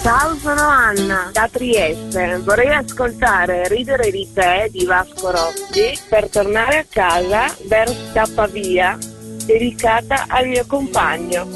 Ciao, sono Anna da Trieste. Vorrei ascoltare Ridere di te di Vasco Rossi per tornare a casa verso da Pavia, dedicata al mio compagno.